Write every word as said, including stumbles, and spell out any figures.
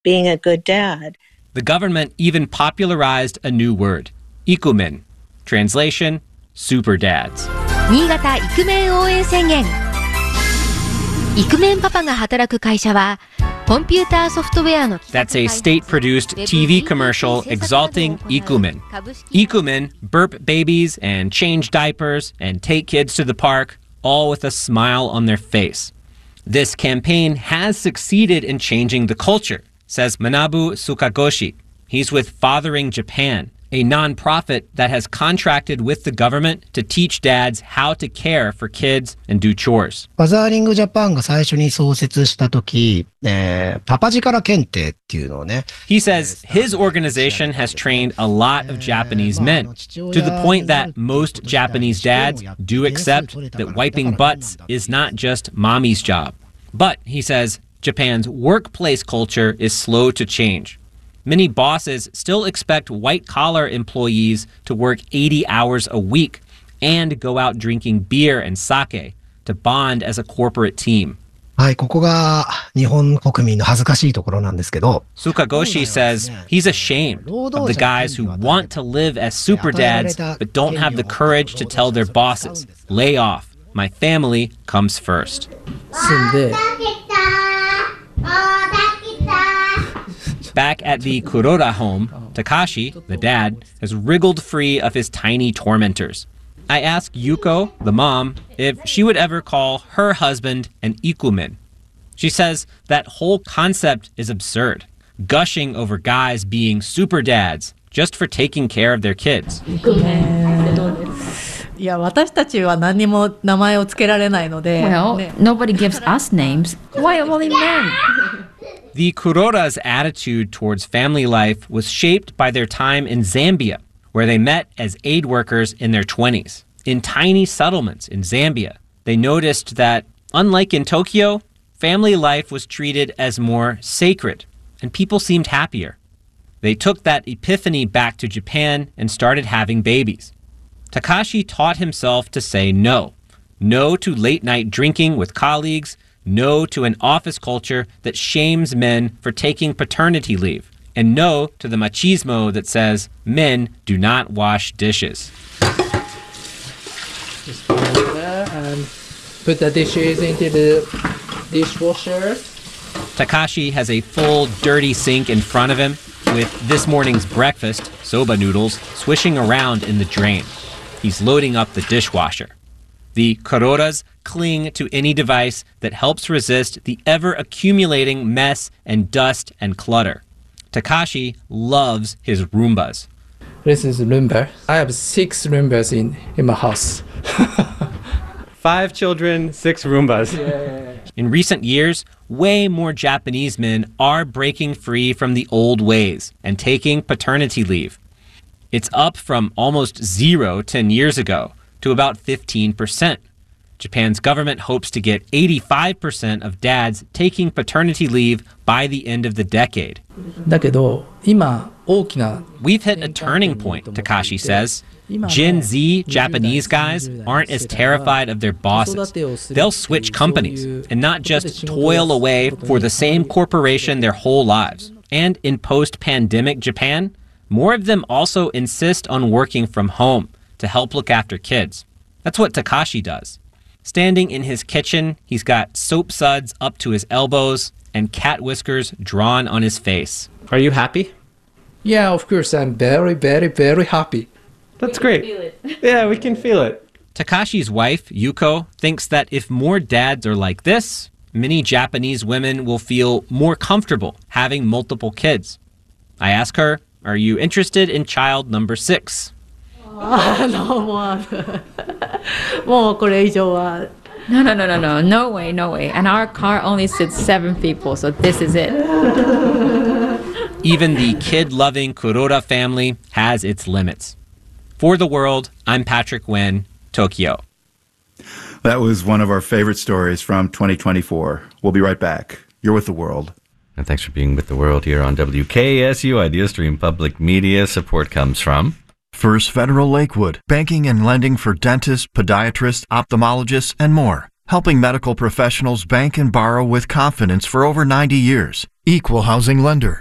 being a good dad. The government even popularized a new word, ikumen. Translation, super dads. 新潟イクメン応援宣言。イクメンパパが働く会社はコンピューターソフトウェアの That's a state-produced T V commercial exalting ikumen. Ikumen burp babies and change diapers and take kids to the park, all with a smile on their face. This campaign has succeeded in changing the culture, says Manabu Sukagoshi. He's with Fathering Japan, a nonprofit that has contracted with the government to teach dads how to care for kids and do chores. ファザーリングジャパンが最初に創設した時、えー、パパ力検定っていうのをね。 He says his organization has trained a lot of Japanese men to the point that most Japanese dads do accept that wiping butts is not just mommy's job. But, he says, Japan's workplace culture is slow to change. Many bosses still expect white-collar employees to work eighty hours a week and go out drinking beer and sake to bond as a corporate team. はい、ここが日本国民の恥ずかしいところなんですけど。 Sukagoshi says he's ashamed of the guys who want to live as super dads but don't have the courage to tell their bosses, lay off, my family comes first. 住んで Back at the Kuroda home, Takashi, the dad, has wriggled free of his tiny tormentors. I ask Yuko, the mom, if she would ever call her husband an ikumen. She says that whole concept is absurd, gushing over guys being super dads just for taking care of their kids. いや、私たちは何も名前をつけられないので。 Well, ね、 nobody gives us names. Why only men? The Kuroda's attitude towards family life was shaped by their time in Zambia, where they met as aid workers in their twenties. In tiny settlements in Zambia, they noticed that, unlike in Tokyo, family life was treated as more sacred, and people seemed happier. They took that epiphany back to Japan and started having babies. Takashi taught himself to say no. No to late-night drinking with colleagues, no to an office culture that shames men for taking paternity leave, and no to the machismo that says men do not wash dishes. Just put it there and put the dishes into the dishwasher. Takashi has a full dirty sink in front of him with this morning's breakfast, soba noodles, swishing around in the drain. He's loading up the dishwasher. The Kurodas cling to any device that helps resist the ever-accumulating mess and dust and clutter. Takashi loves his Roombas. This is Roomba. I have six Roombas in, in my house. Five children, six Roombas. Yeah. In recent years, way more Japanese men are breaking free from the old ways and taking paternity leave. It's up from almost zero ten years ago to about fifteen percent. Japan's government hopes to get eighty-five percent of dads taking paternity leave by the end of the decade. だけど、今、大きな We've hit a turning point, Takashi says. Gen Z Japanese guys aren't as terrified of their bosses. They'll switch companies and not just toil away for the same corporation their whole lives. And in post-pandemic Japan, more of them also insist on working from home to help look after kids. That's what Takashi does. Standing in his kitchen, he's got soap suds up to his elbows and cat whiskers drawn on his face. Are you happy? Yeah, of course, I'm very, very, very happy. That's great. Yeah, we can feel it. Takashi's wife, Yuko, thinks that if more dads are like this, many Japanese women will feel more comfortable having multiple kids. I ask her, are you interested in child number six? No, no, no, no, no. No way, no way. And our car only sits seven people, so this is it. Even the kid-loving Kuroda family has its limits. For The World, I'm Patrick Nguyen, Tokyo. That was one of our favorite stories from twenty twenty-four. We'll be right back. You're with The World. And thanks for being with The World here on W K S U IdeaStream Public Media. Support comes from First Federal Lakewood, banking and lending for dentists, podiatrists, ophthalmologists, and more. helping medical professionals bank and borrow with confidence for over ninety years. Equal housing lender.